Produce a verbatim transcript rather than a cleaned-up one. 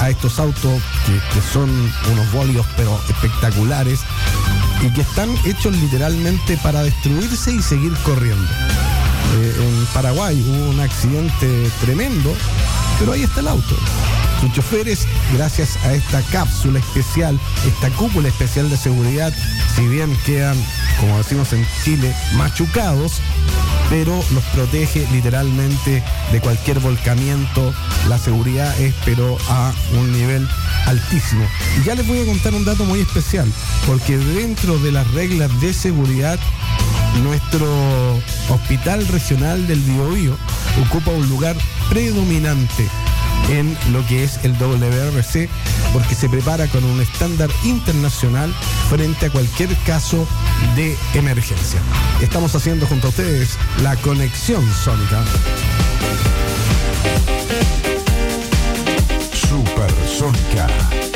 a estos autos que, que son unos bólidos pero espectaculares y que están hechos literalmente para destruirse y seguir corriendo. Eh, en Paraguay hubo un accidente tremendo, pero ahí está el auto. Sus choferes, gracias a esta cápsula especial, esta cúpula especial de seguridad, si bien quedan, como decimos en Chile, machucados, pero los protege literalmente de cualquier volcamiento. La seguridad es pero a un nivel altísimo. Y ya les voy a contar un dato muy especial, porque dentro de las reglas de seguridad, nuestro Hospital Regional del Biobío ocupa un lugar predominante en lo que es el W R C, porque se prepara con un estándar internacional frente a cualquier caso de emergencia. Estamos haciendo junto a ustedes la conexión sónica. Supersónica.